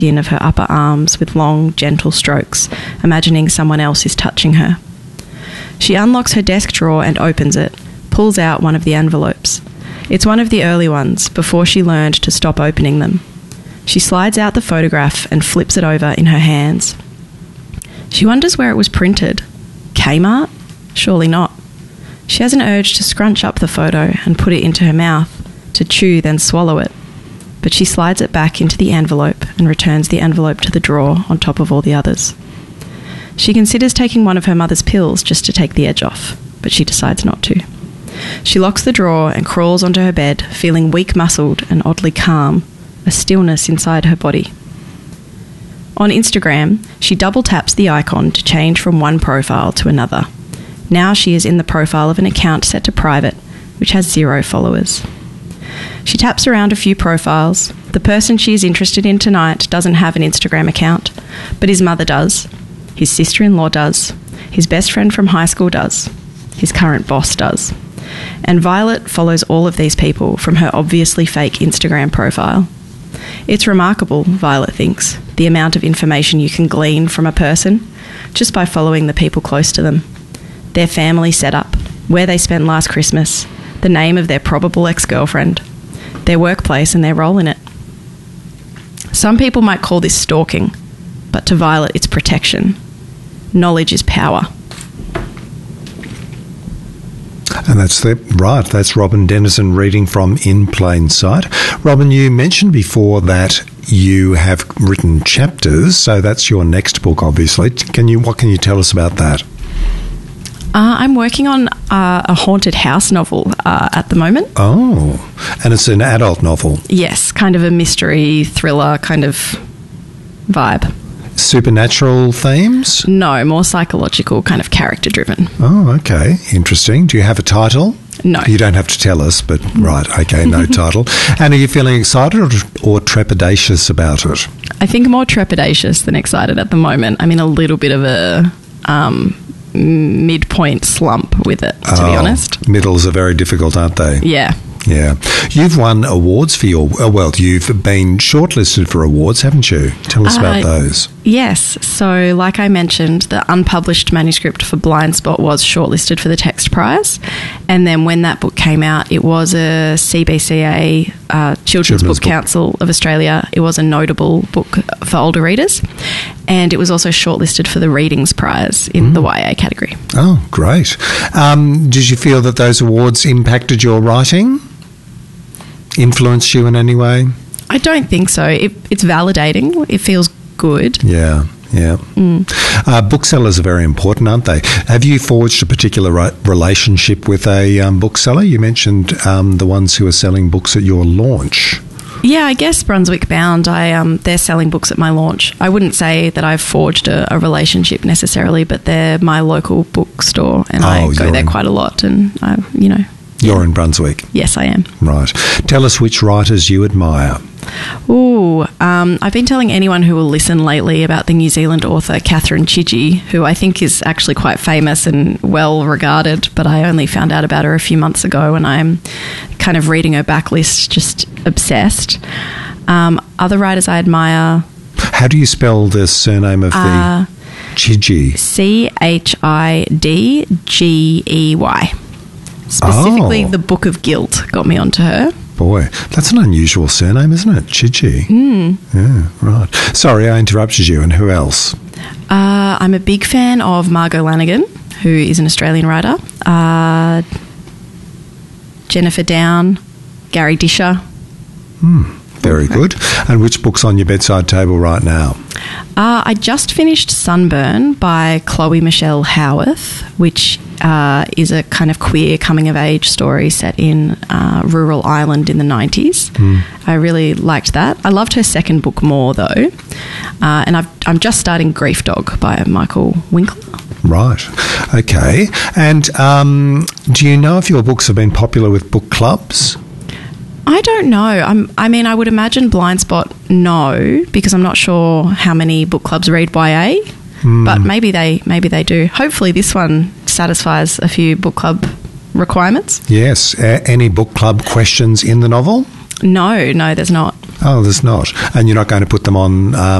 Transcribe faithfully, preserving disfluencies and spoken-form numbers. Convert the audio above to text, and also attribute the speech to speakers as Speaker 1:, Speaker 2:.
Speaker 1: skin of her upper arms with long, gentle strokes, imagining someone else is touching her. She unlocks her desk drawer and opens it, pulls out one of the envelopes. It's one of the early ones, before she learned to stop opening them. She slides out the photograph and flips it over in her hands. She wonders where it was printed. Kmart? Surely not. She has an urge to scrunch up the photo and put it into her mouth, to chew then swallow it. But she slides it back into the envelope and returns the envelope to the drawer on top of all the others. She considers taking one of her mother's pills just to take the edge off, but she decides not to. She locks the drawer and crawls onto her bed, feeling weak-muscled and oddly calm, a stillness inside her body. On Instagram, she double-taps the icon to change from one profile to another. Now she is in the profile of an account set to private, which has zero followers. She taps around a few profiles. The person she is interested in tonight doesn't have an Instagram account, but his mother does. His sister-in-law does. His best friend from high school does. His current boss does. And Violet follows all of these people from her obviously fake Instagram profile. It's remarkable, Violet thinks, the amount of information you can glean from a person just by following the people close to them. Their family setup, where they spent last Christmas, the name of their probable ex-girlfriend, their workplace and their role in it. Some people might call this stalking, but to Violet it's protection. Knowledge is power.
Speaker 2: And that's the, right, that's Robin Dennison reading from In Plain Sight. Robin, you mentioned before that you have written chapters, so that's your next book, obviously. Can you, what can you tell us about that?
Speaker 1: Uh, I'm working on uh, a haunted house novel uh, at the moment.
Speaker 2: Oh, and it's an adult novel?
Speaker 1: Yes, kind of a mystery, thriller kind of vibe.
Speaker 2: Supernatural themes?
Speaker 1: No, more psychological, kind of character-driven.
Speaker 2: Oh, okay. Interesting. Do you have a title?
Speaker 1: No.
Speaker 2: You don't have to tell us, but right, okay, no title. And are you feeling excited or, or trepidatious about it?
Speaker 1: I think more trepidatious than excited at the moment. I'm in a little bit of a um, midpoint slump with it, to
Speaker 2: oh,
Speaker 1: be honest.
Speaker 2: Middles are very difficult, aren't they?
Speaker 1: Yeah.
Speaker 2: Yeah. You've won awards for your... Uh, well, you've been shortlisted for awards, haven't you? Tell us uh, about those.
Speaker 1: Yes. So, like I mentioned, the unpublished manuscript for Blind Spot was shortlisted for the Text Prize. And then when that book came out, it was a C B C A, uh, Children's, Children's Book, Book Council of Australia. It was a notable book for older readers. And it was also shortlisted for the Readings Prize in mm. the Y A category.
Speaker 2: Oh, great. Um, did you feel that those awards impacted your writing? Influenced you in any way?
Speaker 1: I don't think so. It, it's validating. It feels good.
Speaker 2: Yeah, yeah.
Speaker 1: Mm.
Speaker 2: Uh, booksellers are very important, aren't they? Have you forged a particular ri- relationship with a um, bookseller? You mentioned um, the ones who are selling books at your launch.
Speaker 1: Yeah, I guess Brunswick Bound, I um, they're selling books at my launch. I wouldn't say that I've forged a, a relationship necessarily, but they're my local bookstore and oh, I go there in- quite a lot and, I, you know...
Speaker 2: You're
Speaker 1: yeah.
Speaker 2: in Brunswick?
Speaker 1: Yes, I am.
Speaker 2: Right. Tell us which writers you admire.
Speaker 1: Ooh, um, I've been telling anyone who will listen lately about the New Zealand author Catherine Chidgey, who I think is actually quite famous and well regarded, but I only found out about her a few months ago and I'm kind of reading her backlist, just obsessed. Um, other writers I admire...
Speaker 2: How do you spell the surname of
Speaker 1: uh,
Speaker 2: the Chidgey?
Speaker 1: C H I D G E Y. Specifically,
Speaker 2: oh.
Speaker 1: The Book of Guilt got me onto her.
Speaker 2: Boy, that's an unusual surname, isn't it? Chidgey.
Speaker 1: Mm.
Speaker 2: Yeah, right. Sorry, I interrupted you. And who else?
Speaker 1: Uh, I'm a big fan of Margot Lanigan, who is an Australian writer. Uh, Jennifer Down, Gary Disher.
Speaker 2: Hmm. Very good. And which book's on your bedside table right now?
Speaker 1: Uh, I just finished Sunburn by Chloe Michelle Howarth, which uh, is a kind of queer coming-of-age story set in uh, rural Ireland in the nineties. Mm. I really liked that. I loved her second book more, though. Uh, and I've, I'm just starting Grief Dog by Michael Winkler.
Speaker 2: Right. Okay. And um, do you know if your books have been popular with book clubs?
Speaker 1: I don't know. I'm, I mean, I would imagine Blind Spot, no, because I'm not sure how many book clubs read Y A, mm. but maybe they maybe they do. Hopefully this one satisfies a few book club requirements.
Speaker 2: Yes. A- any book club questions in the novel?
Speaker 1: No, no, there's not.
Speaker 2: Oh, there's not. And you're not going to put them on um,